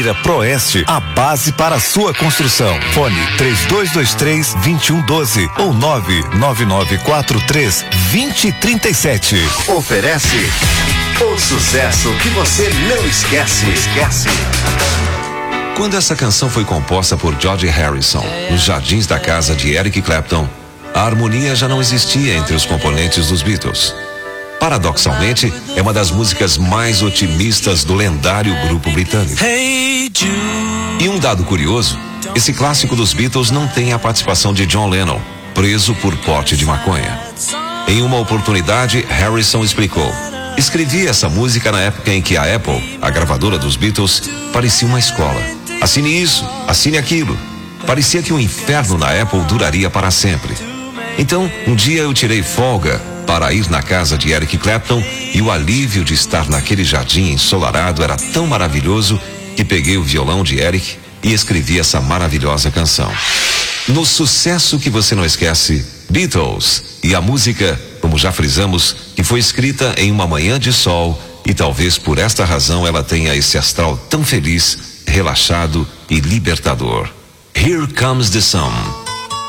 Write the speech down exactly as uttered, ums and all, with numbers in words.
Proeste, a base para a sua construção. Fone três dois dois três, dois um um dois ou nove nove nove quatro três, dois zero três sete. Oferece o sucesso que você não esquece. Esquece. Quando essa canção foi composta por George Harrison, nos jardins da casa de Eric Clapton, a harmonia já não existia entre os componentes dos Beatles. Paradoxalmente, é uma das músicas mais otimistas do lendário grupo britânico. E um dado curioso, esse clássico dos Beatles não tem a participação de John Lennon, preso por porte de maconha. Em uma oportunidade, Harrison explicou: escrevi essa música na época em que a Apple, a gravadora dos Beatles, parecia uma escola. Assine isso, assine aquilo. Parecia que o inferno na Apple duraria para sempre. Então, um dia eu tirei folga para ir na casa de Eric Clapton e o alívio de estar naquele jardim ensolarado era tão maravilhoso que peguei o violão de Eric e escrevi essa maravilhosa canção. No sucesso que você não esquece, Beatles, e a música, como já frisamos, que foi escrita em uma manhã de sol e talvez por esta razão ela tenha esse astral tão feliz, relaxado e libertador. Here Comes the Sun.